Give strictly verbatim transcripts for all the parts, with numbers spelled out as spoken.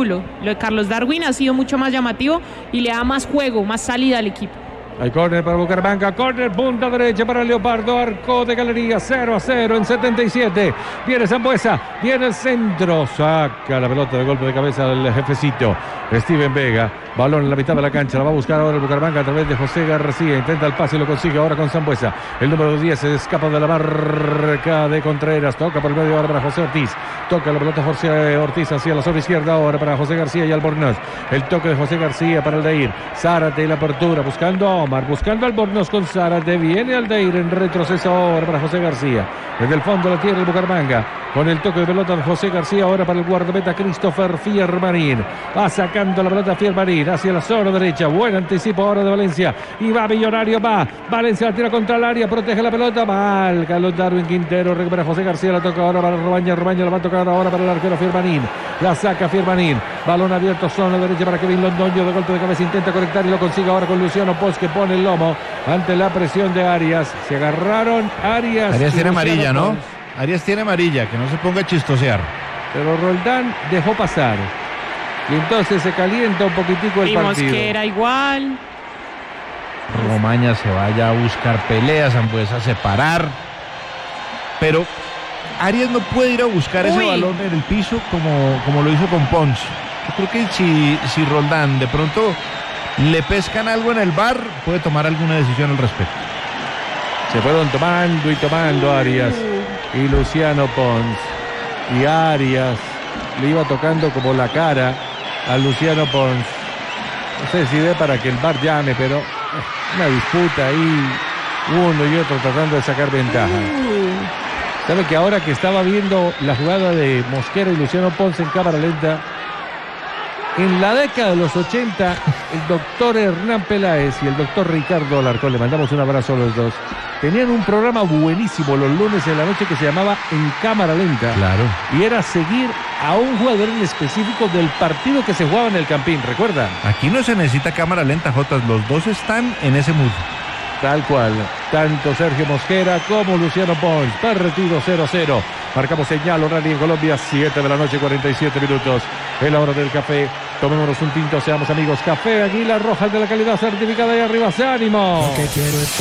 ángulo. Lo de Carlos Darwin ha sido mucho más llamativo y le da más juego, más salida al equipo. Hay córner para Bucaramanga, córner punta derecha para Leopardo, arco de galería, cero a cero en setenta y siete. Viene Sambueza, viene el centro, saca la pelota de golpe de cabeza del jefecito Steven Vega. Balón en la mitad de la cancha, la va a buscar ahora el Bucaramanga a través de José García. Intenta el pase y lo consigue ahora con Sambueza. El número diez se escapa de la marca de Contreras. Toca por el medio ahora para José Ortiz. Toca la pelota José Ortiz hacia la zona izquierda ahora para José García y Albornoz. El toque de José García para Aldair. Zárate y la apertura buscando a Omar, buscando a Albornoz con Zárate. Viene Aldair en retroceso ahora para José García. Desde el fondo la tierra el Bucaramanga. Con el toque de pelota de José García ahora para el guardameta Christopher Fiermarín. Va sacando la pelota Fiermarín hacia la zona derecha. Buen anticipo ahora de Valencia. Y va Millonario, va. Valencia la tira contra el área, protege la pelota. Mal. Carlos Darwin Quintero recupera José García. La toca ahora para Robaña. Robaña la va a tocar ahora para el arquero Fiermarín. La saca Fiermarín. Balón abierto, zona derecha para Kevin Londoño. De golpe de cabeza intenta conectar y lo consigue ahora con Luciano Pons, que pone el lomo ante la presión de Arias. Se agarraron Arias. Arias tiene amarilla, Pons. ¿No? Arias tiene amarilla, que no se ponga a chistosear. Pero Roldán dejó pasar. Y entonces se calienta un poquitico el y partido. Y Mosquera igual. Romaña se vaya a buscar peleas, Sambueza a separar. Pero Arias no puede ir a buscar Uy. ese balón en el piso como, como lo hizo con Pons. Yo creo que si, si Roldán de pronto le pescan algo en el V A R, puede tomar alguna decisión al respecto. Se fueron tomando y tomando Arias y Luciano Pons. Y Arias le iba tocando como la cara a Luciano Pons. No sé si ve para que el V A R llame, pero una disputa ahí, uno y otro tratando de sacar ventaja. ¿Sabe que ahora que estaba viendo la jugada de Mosquera y Luciano Pons en cámara lenta, en la década de los ochenta, el doctor Hernán Peláez y el doctor Ricardo Alarcón, le mandamos un abrazo a los dos, tenían un programa buenísimo los lunes en la noche que se llamaba En Cámara Lenta. Claro. Y era seguir a un jugador en específico del partido que se jugaba en el Campín, ¿recuerdan? Aquí no se necesita cámara lenta, Jotas, los dos están en ese mood. Tal cual, tanto Sergio Mosquera como Luciano Pons, partido cero a cero. Marcamos señal horaria en Colombia, siete de la noche, cuarenta y siete minutos. Es la hora del café. Tomémonos un tinto, seamos amigos. Café Águila Roja, de la calidad certificada y arriba, ¡se ánimo! Lo que quiero es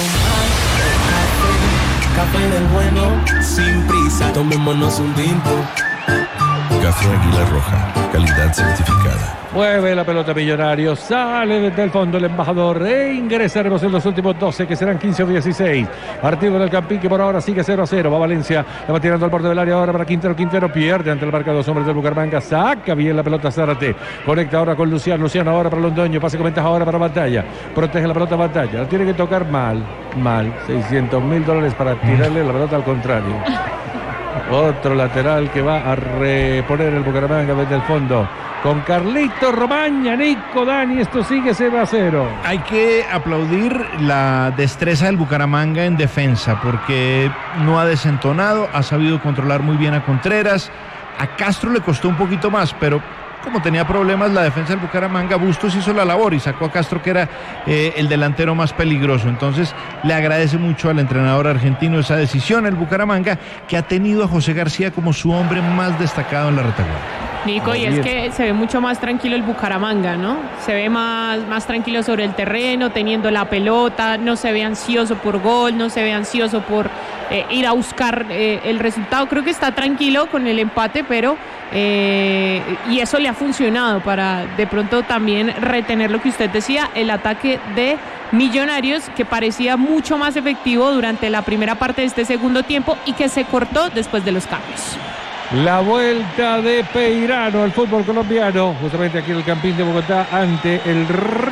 tomar café del bueno, sin prisa. Tomémonos un tinto. Café Águila Roja, calidad certificada. Mueve la pelota Millonario, sale desde el fondo el embajador e ingresaremos en los últimos doce, que serán quince o dieciséis. Partido del Campín que por ahora sigue cero a cero. Va Valencia, la va tirando al borde del área ahora para Quintero. Quintero pierde ante el marca de dos hombres del Bucaramanga. Saca bien la pelota Zárate. Conecta ahora con Luciano. Luciano ahora para Londoño. Pase con ventaja ahora para Batalla. Protege la pelota Batalla. La tiene que tocar mal, mal. seiscientos mil dólares para tirarle la pelota al contrario. Otro lateral que va a reponer el Bucaramanga desde el fondo. Con Carlito Romaña, Nico Dani, esto sigue cero a cero. Hay que aplaudir la destreza del Bucaramanga en defensa, porque no ha desentonado, ha sabido controlar muy bien a Contreras. A Castro le costó un poquito más, pero como tenía problemas la defensa del Bucaramanga, Bustos hizo la labor y sacó a Castro, que era eh, el delantero más peligroso. Entonces le agradece mucho al entrenador argentino esa decisión, el Bucaramanga, que ha tenido a José García como su hombre más destacado en la retaguardia. Nico, y es que se ve mucho más tranquilo el Bucaramanga, ¿no? Se ve más, más tranquilo sobre el terreno, teniendo la pelota, no se ve ansioso por gol, no se ve ansioso por eh, ir a buscar eh, el resultado. Creo que está tranquilo con el empate, pero eh, y eso le ha funcionado para de pronto también retener lo que usted decía, el ataque de Millonarios, que parecía mucho más efectivo durante la primera parte de este segundo tiempo y que se cortó después de los cambios. La vuelta de Peirano al fútbol colombiano, justamente aquí en el Campín de Bogotá, ante el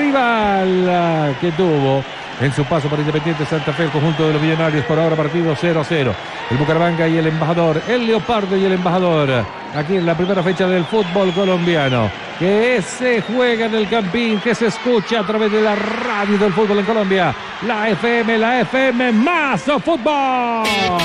rival que tuvo en su paso por Independiente Santa Fe, el conjunto de los Millonarios. Por ahora partido cero a cero. El Bucaramanga y el Embajador, el Leopardo y el Embajador, aquí en la primera fecha del fútbol colombiano, que se juega en el Campín, que se escucha a través de la radio del fútbol en Colombia, la F M, la F M más fútbol.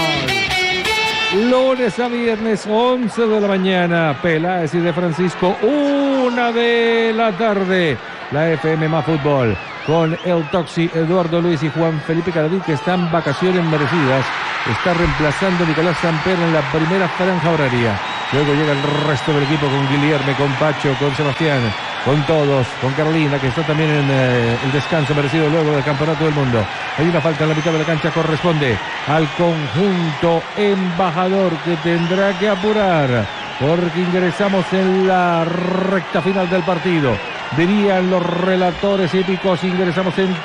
Lunes a viernes, once de la mañana, Peláez y de Francisco, una de la tarde, la F M más fútbol, con el Toxi, Eduardo Luis y Juan Felipe Cadavid, que están vacaciones merecidas. Está reemplazando a Nicolás Samper en la primera franja horaria. Luego llega el resto del equipo con Guilherme, con Pacho, con Sebastián, con todos, con Carolina, que está también en eh, el descanso merecido luego del Campeonato del Mundo. Hay una falta en la mitad de la cancha, corresponde al conjunto embajador, que tendrá que apurar, porque ingresamos en la recta final del partido. Dirían los relatores épicos, ingresamos en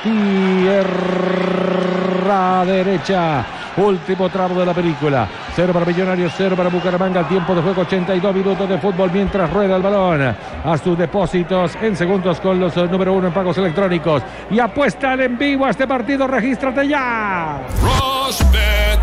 tierra derecha. Último tramo de la película. Cero para Millonarios, cero para Bucaramanga. Tiempo de juego, ochenta y dos minutos de fútbol mientras rueda el balón a sus depósitos en segundos con los número uno en pagos electrónicos. Y apuestan en vivo a este partido. Regístrate ya. Rosbet.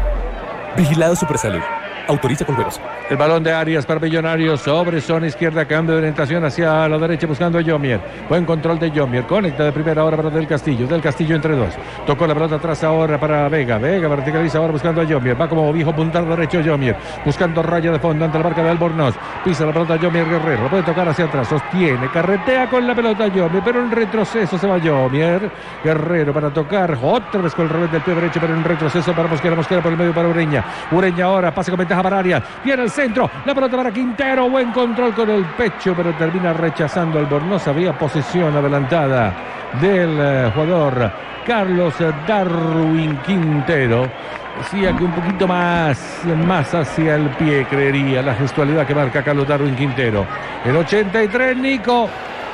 Vigilado Supersalud. Autoriza con juegos. El balón de Arias para Millonarios sobre zona izquierda, cambio de orientación hacia la derecha buscando a Yomier. Buen control de Yomier, conecta de primera hora para Del Castillo, Del Castillo entre dos. Tocó la pelota atrás ahora para Vega, Vega verticaliza ahora buscando a Yomier. Va como viejo puntar derecho Yomier, buscando raya de fondo ante la marca de Albornoz. Pisa la pelota Yomier Guerrero, puede tocar hacia atrás, sostiene, carretea con la pelota Yomier, pero en retroceso se va Yomier. Guerrero para tocar, otra vez con el revés del pie derecho, pero en retroceso para Mosquera, Mosquera por el medio para Ureña. Ureña ahora pasa con ventaja para Arias, viene el centro, la pelota para Quintero, buen control con el pecho, pero termina rechazando Albornoz. Había posesión adelantada del uh, jugador Carlos Darwin Quintero. Decía que un poquito más, más hacia el pie, creería, la gestualidad que marca Carlos Darwin Quintero. El ochenta y tres, Nico,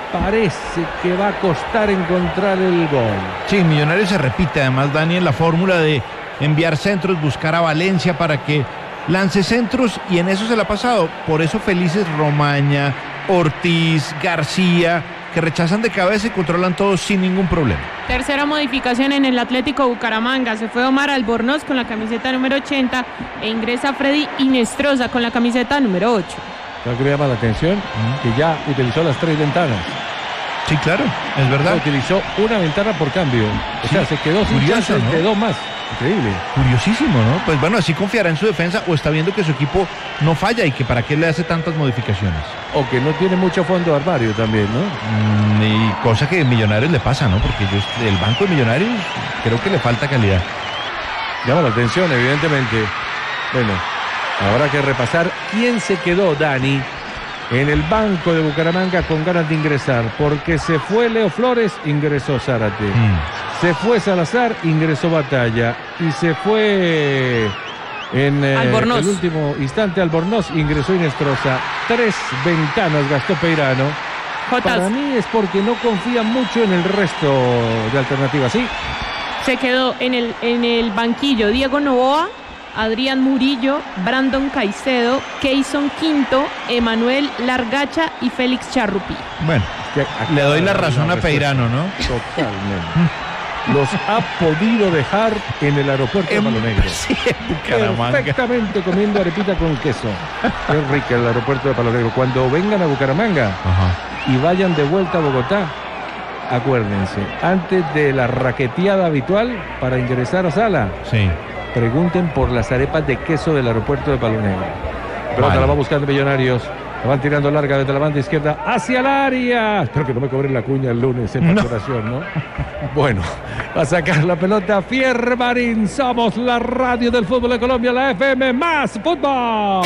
parece que va a costar encontrar el gol. Sí, Millonarios se repite además, Dani, en la fórmula de enviar centros, buscar a Valencia para que lance centros, y en eso se le ha pasado. Por eso felices Romaña, Ortiz, García, que rechazan de cabeza y controlan todos sin ningún problema. Tercera modificación en el Atlético Bucaramanga. Se fue Omar Albornoz con la camiseta número ochenta e ingresa Freddy Inestrosa con la camiseta número ocho. Lo que me llama la atención, uh-huh, que ya utilizó las tres ventanas. Sí, claro, es verdad. Ya utilizó una ventana por cambio. O sí, sea, se quedó sin chances, ¿no? Quedó más. Increíble. Curiosísimo, ¿no? Pues bueno, así confiará en su defensa, o está viendo que su equipo no falla y que para qué le hace tantas modificaciones. O que no tiene mucho fondo armario también, ¿no? Mm, y cosa que Millonarios le pasa, ¿no? Porque yo, el banco de Millonarios creo que le falta calidad. Llama la atención, evidentemente. Bueno, habrá que repasar quién se quedó, Dani, en el banco de Bucaramanga con ganas de ingresar, porque se fue Leo Flores, ingresó Zárate. Mm. Se fue Salazar, ingresó Batalla. Y se fue en eh, el último instante Albornoz, ingresó Inestrosa. Tres ventanas gastó Peirano. Jotas. Para mí es porque no confía mucho en el resto de alternativas, ¿sí? Se quedó en el, en el banquillo Diego Novoa, Adrián Murillo, Brandon Caicedo, Keyson Quinto, Emanuel Largacha y Félix Charrupi. Bueno, le doy la razón a Peirano, ¿no? Totalmente. Los ha podido dejar en el aeropuerto de Palo Negro. Sí, perfectamente comiendo arepita con queso. Qué rica el aeropuerto de Palo Negro. Cuando vengan a Bucaramanga, ajá, y vayan de vuelta a Bogotá, acuérdense, antes de la raqueteada habitual para ingresar a sala, sí, pregunten por las arepas de queso del aeropuerto de Palo Negro. Pelota vale. La va buscando Millonarios. La van tirando larga desde la banda izquierda hacia el área. Espero que no me cobren la cuña el lunes en facturación, ¿no? ¿no? Bueno, va a sacar la pelota Fier Marín. Somos la radio del fútbol de Colombia, la F M más fútbol.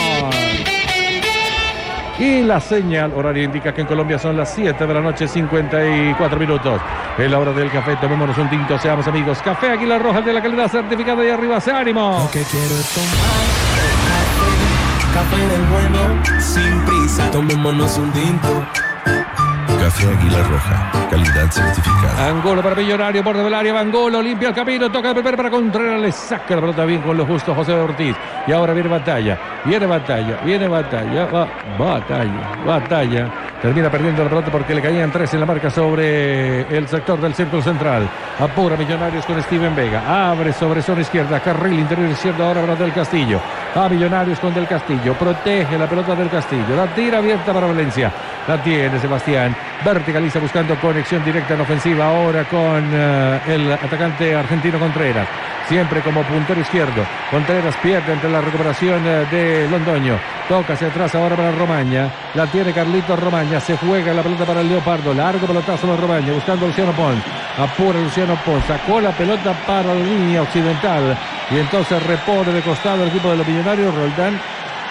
Y la señal horaria indica que en Colombia son las siete de la noche, cincuenta y cuatro minutos. Es la hora del café, tomémonos un tinto, seamos amigos. Café Águila Roja de la calidad certificada y arriba, se ánimo. Lo que quiero es tomar café del bueno, sin prisa, tomémonos un tinto. Café Águila Roja, calidad certificada. Angulo para Millonario, borde del área, Angulo, limpia el camino, toca de primera para Contreras, le saca la pelota bien con lo justo José Ortiz. Y ahora viene Batalla, viene Batalla, viene Batalla, va, Batalla, Batalla. Termina perdiendo la pelota porque le caían tres en la marca sobre el sector del círculo central. Apura Millonarios con Steven Vega. Abre sobre zona izquierda. Carril interior izquierdo ahora para Del Castillo. A Millonarios con Del Castillo. Protege la pelota del Castillo. La tira abierta para Valencia. La tiene Sebastián. Verticaliza buscando conexión directa en ofensiva. Ahora con uh, el atacante argentino Contreras. Siempre como puntero izquierdo. Contreras pierde entre la recuperación uh, de Londoño. Toca hacia atrás ahora para Romaña. La tiene Carlitos Romaña. Se juega la pelota para el Leopardo. Largo pelotazo para Romaña. Buscando a Luciano Pons. Apura Luciano Pons. Sacó la pelota para la línea occidental. Y entonces repone de costado el equipo de los Millonarios. Roldán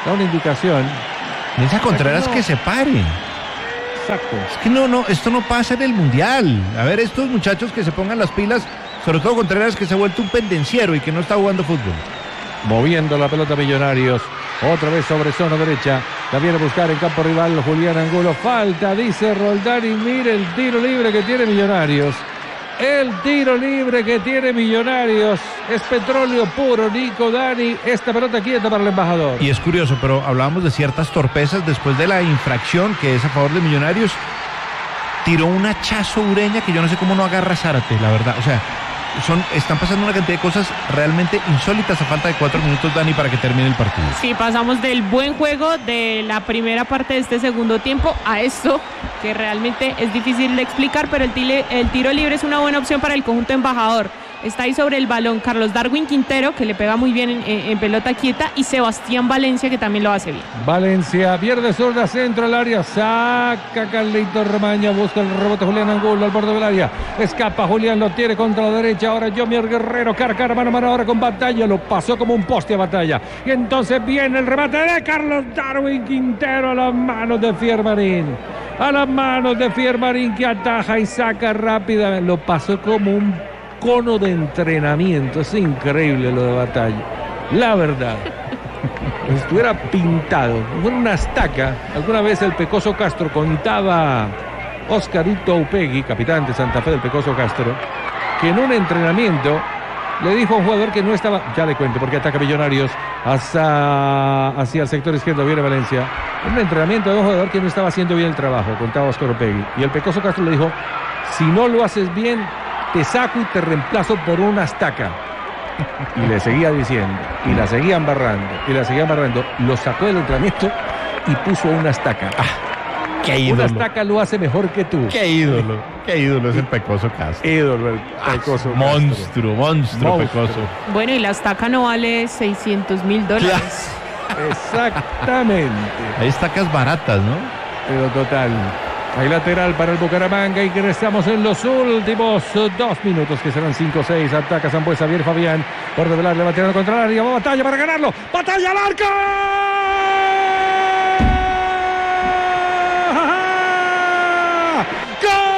Da una indicación. Esa Contreras no. que se pare. Exacto. Es que no, no, esto no pasa en el Mundial. A ver, estos muchachos que se pongan las pilas, sobre todo Contreras que se ha vuelto un pendenciero y que no está jugando fútbol. Moviendo la pelota Millonarios. Otra vez sobre zona derecha. La viene a buscar en campo rival Julián Angulo. Falta, dice Roldán. Y mire el tiro libre que tiene Millonarios. El tiro libre que tiene Millonarios. Es petróleo puro, Nico Dani. Esta pelota quieta para el embajador. Y es curioso, pero hablábamos de ciertas torpezas después de la infracción que es a favor de Millonarios. Tiró un hachazo Ureña que yo no sé cómo no agarra Zárate, la verdad. O sea, son, están pasando una cantidad de cosas realmente insólitas a falta de cuatro minutos, Dani, para que termine el partido. Sí, pasamos del buen juego de la primera parte de este segundo tiempo a esto que realmente es difícil de explicar, pero el, tile, el tiro libre es una buena opción para el conjunto embajador. Está ahí sobre el balón Carlos Darwin Quintero, que le pega muy bien en, en, en pelota quieta, y Sebastián Valencia, que también lo hace bien. Valencia, pierde zurda, centro al área, saca Carlito Romaña, busca el rebote Julián Angulo al borde del área, escapa Julián, lo tiene contra la derecha, ahora Yomier Guerrero, carga mano a mano ahora con Batalla, lo pasó como un poste a Batalla, y entonces viene el remate de Carlos Darwin Quintero a las manos de Fiermarín, a las manos de Fiermarín, que ataja y saca rápidamente, lo pasó como un cono de entrenamiento. Es increíble lo de Batalla, la verdad. Estuviera pintado con una estaca. Alguna vez el Pecoso Castro contaba, Oscarito Upegui, capitán de Santa Fe del Pecoso Castro, que en un entrenamiento le dijo a un jugador que no estaba, ya le cuento porque ataca Millonarios hacia, hacia el sector izquierdo, viene Valencia, en un entrenamiento de un jugador que no estaba haciendo bien el trabajo, contaba Oscar Upegui, y el Pecoso Castro le dijo, si no lo haces bien, te saco y te reemplazo por una estaca. Y le seguía diciendo, y la seguía embarrando, y la seguía embarrando. Lo sacó del entrenamiento y puso una estaca. Ah, qué ídolo. Una estaca lo hace mejor que tú. Qué ídolo, qué ídolo es el Pecoso Castro. Ídolo, el Pecoso ah, monstruo, monstruo, monstruo Pecoso. Bueno, y la estaca no vale seiscientos mil dólares. Exactamente. Hay estacas baratas, ¿no? Pero total. Hay lateral para el Bucaramanga y que estamos en los últimos dos minutos, que serán cinco seis. Ataca Sambuesa, bien Fabián. Por develar, le va tirando contra el área. Va Batalla para ganarlo. ¡Batalla al arco! ¡Gol!